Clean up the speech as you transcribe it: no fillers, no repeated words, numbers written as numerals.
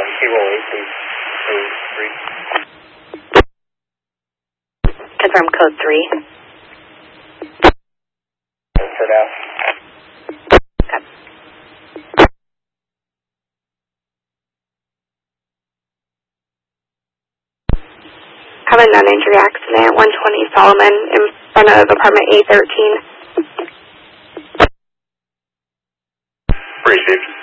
Kilo 8, Confirm code 3. For now. Okay. Have a non-injury accident, 120 Solomon, in front of apartment A13. Appreciate you.